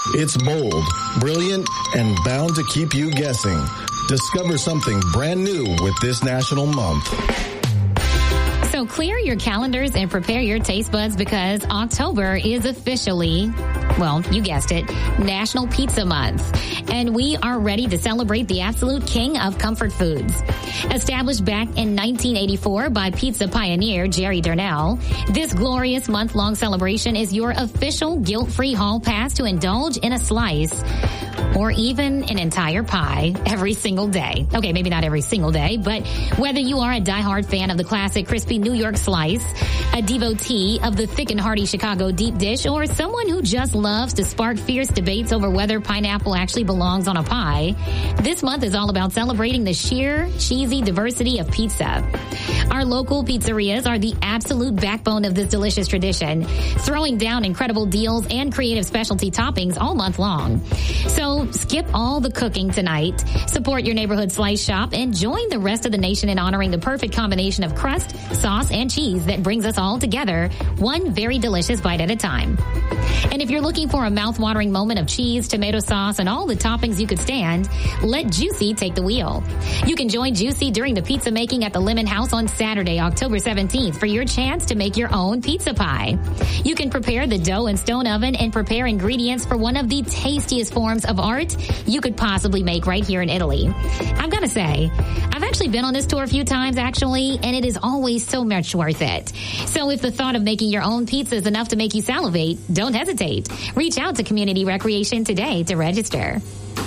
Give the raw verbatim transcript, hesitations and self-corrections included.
It's bold, brilliant, and bound to keep you guessing. Discover something brand new with this National Month. So clear your calendars and prepare your taste buds because October is officially, well, you guessed it, National Pizza Month. And we are ready to celebrate the absolute king of comfort foods. Established back in nineteen eighty-four by pizza pioneer Jerry Darnell, this glorious month-long celebration is your official guilt-free hall pass to indulge in a slice or even an entire pie every single day. Okay, maybe not every single day, but whether you are a diehard fan of the classic crispy New York slice, a devotee of the thick and hearty Chicago deep dish, or someone who just loves to spark fierce debates over whether pineapple actually belongs on a pie, this month is all about celebrating the sheer cheesy diversity of pizza. Our local pizzerias are the absolute backbone of this delicious tradition, throwing down incredible deals and creative specialty toppings all month long. So skip all the cooking tonight, support your neighborhood slice shop, and join the rest of the nation in honoring the perfect combination of crust, sauce, and cheese that brings us all together, one very delicious bite at a time. And if you're looking for a mouth-watering moment of cheese, tomato sauce, and all the toppings you could stand, let Juicy take the wheel. You can join Juicy during the pizza making at the Lemon House on Saturday, October seventeenth, for your chance to make your own pizza pie. You can prepare the dough in stone oven and prepare ingredients for one of the tastiest forms of art you could possibly make right here in Italy. I've got to say, I've actually been on this tour a few times, actually, and it is always so much worth it. So if the thought of making your own pizza is enough to make you salivate, don't hesitate. Reach out to Community Recreation today to register.